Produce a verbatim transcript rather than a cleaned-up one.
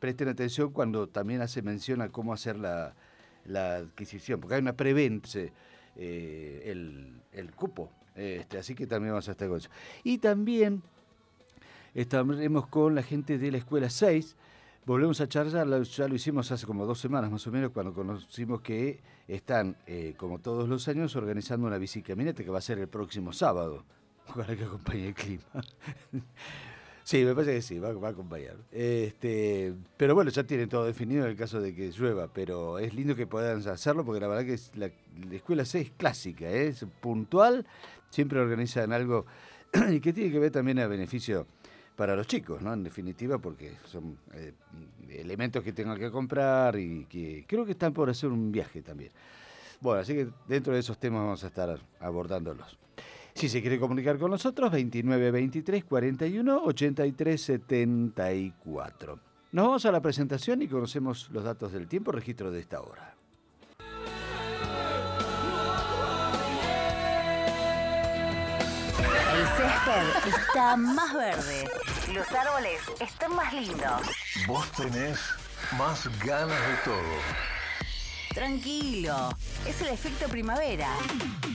presten atención cuando también hace mención a cómo hacer la, la adquisición, porque hay una preventa, eh, el, el cupo, este, así que también vamos a estar con eso. Y también estaremos con la gente de la Escuela seis. Volvemos a charlar, ya lo hicimos hace como dos semanas más o menos, cuando conocimos que están, eh, como todos los años, organizando una bicicamineta que va a ser el próximo sábado. Ojalá que acompañe el clima. Sí, me parece que sí, va, va a acompañar. Este, pero bueno, ya tienen todo definido en el caso de que llueva, pero es lindo que puedan hacerlo porque la verdad que es la, la Escuela seis es clásica, ¿eh? Es puntual, siempre organizan algo y que tiene que ver también a beneficio para los chicos, ¿no? En definitiva, porque son eh, elementos que tengan que comprar y que creo que están por hacer un viaje también. Bueno, así que dentro de esos temas vamos a estar abordándolos. Si se quiere comunicar con nosotros, veintinueve veintitrés cuarenta y uno ochenta y tres setenta y cuatro. Nos vamos a la presentación y conocemos los datos del tiempo, registro de esta hora. El césped está más verde. Los árboles están más lindos. Vos tenés más ganas de todo. Tranquilo, es el efecto primavera.